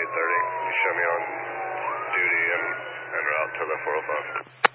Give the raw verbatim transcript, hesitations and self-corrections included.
thirty. You show me on duty and, and route to the four oh five.